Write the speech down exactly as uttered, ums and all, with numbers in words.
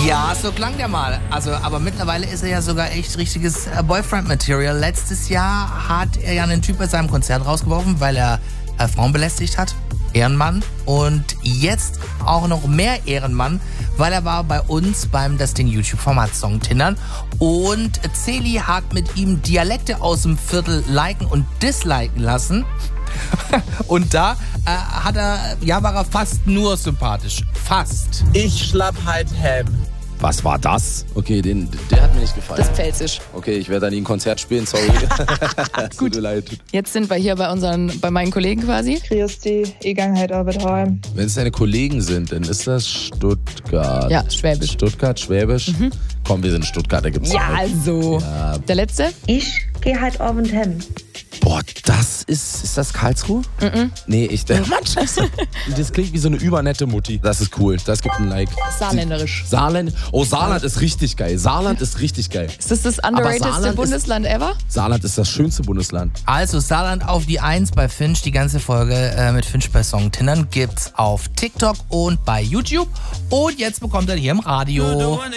Ja, so klang der mal. Also, aber mittlerweile ist er ja sogar echt richtiges äh, Boyfriend-Material. Letztes Jahr hat er ja einen Typ bei seinem Konzert rausgeworfen, weil er äh, Frauen belästigt hat. Ehrenmann. Und jetzt auch noch mehr Ehrenmann, weil er war bei uns beim das Ding YouTube-Format Songtindern. Und Celi hat mit ihm Dialekte aus dem Viertel liken und disliken lassen. Und da äh, hat er, ja, war er fast nur sympathisch. Fast. Ich schlapp halt Ham. Was war das? Okay, den, der hat mir nicht gefallen. Das ist Pfälzisch. Okay, ich werde dann ein Konzert spielen, sorry. Tut mir leid. Jetzt sind wir hier bei unseren, bei meinen Kollegen quasi. Grüß dich, ich gang heute Arbeit heim. Wenn es deine Kollegen sind, dann ist das Stuttgart. Ja, Schwäbisch. Stuttgart, Schwäbisch. Mhm. Komm, wir sind Stuttgart, da gibt's Ja, also. Ja. Der letzte? Ich geh halt Abend heim. Boah, das ist, ist das Karlsruhe? Mhm. Nee, ich, Mann, scheiße. Das klingt wie so eine übernette Mutti. Das ist cool, das gibt ein Like. Saarländerisch. Saarland, oh, Saarland ist richtig geil. Saarland ist richtig geil. Ist das das underratedste Bundesland ever? Saarland ist das schönste Bundesland. Also Saarland auf die Eins bei Finch. Die ganze Folge äh, mit Finch bei Songtindern gibt's auf TikTok und bei YouTube. Und jetzt bekommt er hier im Radio.